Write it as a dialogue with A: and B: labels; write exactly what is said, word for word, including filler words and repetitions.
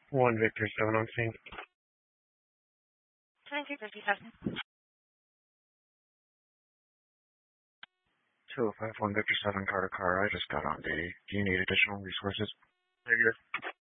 A: One Victor, seven on scene.
B: twenty-two fifty-seven.
C: two oh five one Victor seven, car to car. I just got on duty. Do you need additional resources?
A: There you go.